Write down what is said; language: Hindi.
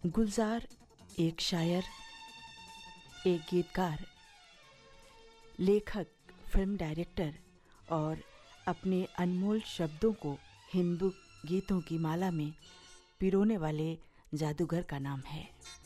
गुलजार एक शायर, एक गीतकार, लेखक, फिल्म डायरेक्टर और अपने अनमोल शब्दों को हिंदू गीतों की माला में पिरोने वाले जादूगर का नाम है।